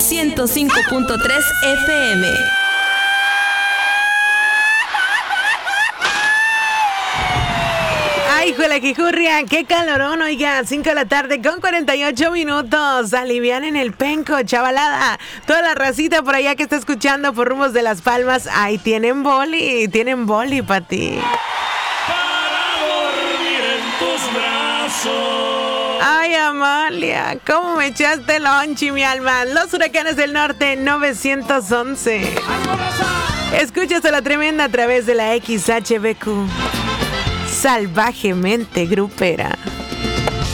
105.3 FM. ¡Ay, Juelajijurria! ¡Qué calorón! Oiga, 5 de la tarde con 48 minutos. Alivian en el penco, chavalada. Toda la racita por allá que está escuchando por rumbos de Las Palmas. ¡Ay, tienen boli para ti! Para dormir en tus brazos. ¡Ay, Amalia! ¿Cómo me echaste lonchi, mi alma? Los Huracanes del Norte 911. Escuchas a la tremenda a través de la XHBQ. Salvajemente grupera.